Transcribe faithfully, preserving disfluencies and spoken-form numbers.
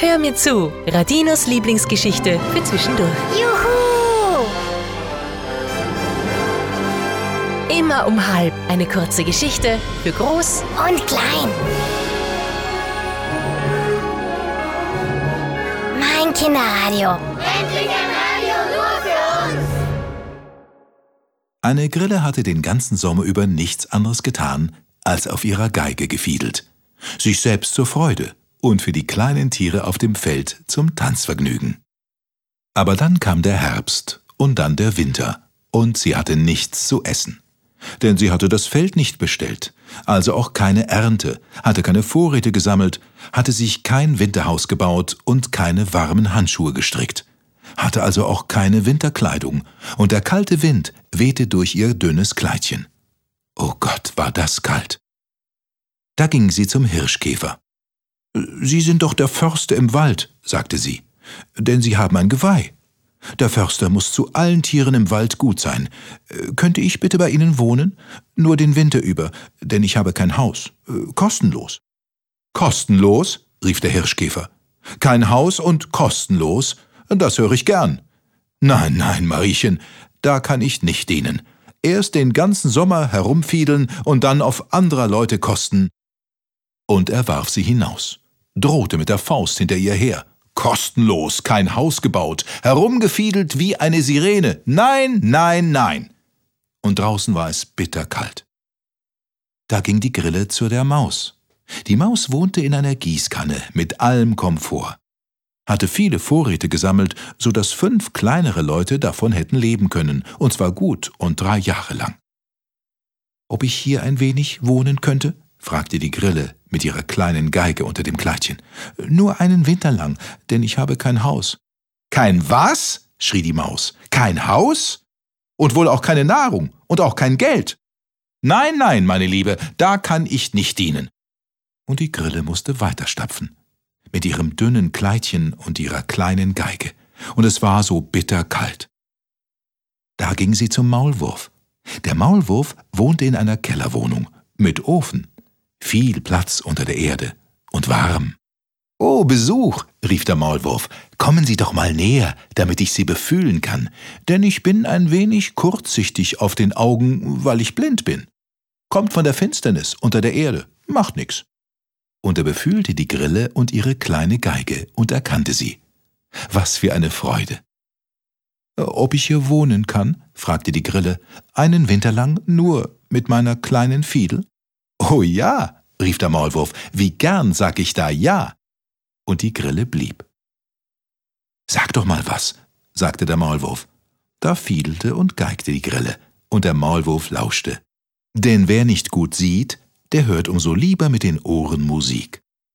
Hör mir zu, Radinos Lieblingsgeschichte für zwischendurch. Juhu! Immer um halb eine kurze Geschichte für groß Und klein. Mein Kinderradio. Endlich ein Radio nur für uns! Eine Grille hatte den ganzen Sommer über nichts anderes getan, als auf ihrer Geige gefiedelt. Sich selbst zur Freude und für die kleinen Tiere auf dem Feld zum Tanzvergnügen. Aber dann kam der Herbst und dann der Winter und sie hatte nichts zu essen. Denn sie hatte das Feld nicht bestellt, also auch keine Ernte, hatte keine Vorräte gesammelt, hatte sich kein Winterhaus gebaut und keine warmen Handschuhe gestrickt, hatte also auch keine Winterkleidung und der kalte Wind wehte durch ihr dünnes Kleidchen. Oh Gott, war das kalt! Da ging sie zum Hirschkäfer. »Sie sind doch der Förster im Wald«, sagte sie, »denn Sie haben ein Geweih. Der Förster muss zu allen Tieren im Wald gut sein. Könnte ich bitte bei Ihnen wohnen? Nur den Winter über, denn ich habe kein Haus. Kostenlos.« »Kostenlos?« rief der Hirschkäfer. »Kein Haus und kostenlos? Das höre ich gern.« »Nein, nein, Mariechen, da kann ich nicht dienen. Erst den ganzen Sommer herumfiedeln und dann auf anderer Leute Kosten.« Und er warf sie hinaus, drohte mit der Faust hinter ihr her. »Kostenlos, kein Haus gebaut, herumgefiedelt wie eine Sirene. Nein, nein, nein!« Und draußen war es bitterkalt. Da ging die Grille zu der Maus. Die Maus wohnte in einer Gießkanne mit allem Komfort, hatte viele Vorräte gesammelt, so dass fünf kleinere Leute davon hätten leben können, und zwar gut und drei Jahre lang. »Ob ich hier ein wenig wohnen könnte?« fragte die Grille mit ihrer kleinen Geige unter dem Kleidchen. »Nur einen Winter lang, denn ich habe kein Haus.« »Kein was?« schrie die Maus. »Kein Haus? Und wohl auch keine Nahrung und auch kein Geld? Nein, nein, meine Liebe, da kann ich nicht dienen.« Und die Grille musste weiterstapfen, mit ihrem dünnen Kleidchen und ihrer kleinen Geige, und es war so bitterkalt. Da ging sie zum Maulwurf. Der Maulwurf wohnte in einer Kellerwohnung mit Ofen, viel Platz unter der Erde und warm. »Oh, Besuch«, rief der Maulwurf, »kommen Sie doch mal näher, damit ich Sie befühlen kann, denn ich bin ein wenig kurzsichtig auf den Augen, weil ich blind bin. Kommt von der Finsternis unter der Erde, macht nix.« Und er befühlte die Grille und ihre kleine Geige und erkannte sie. Was für eine Freude! »Ob ich hier wohnen kann?« fragte die Grille. »Einen Winter lang nur mit meiner kleinen Fiedel?« »Oh ja«, rief der Maulwurf, »wie gern sag ich da ja!« Und die Grille blieb. »Sag doch mal was«, sagte der Maulwurf. Da fiedelte und geigte die Grille, und der Maulwurf lauschte. Denn wer nicht gut sieht, der hört umso lieber mit den Ohren Musik.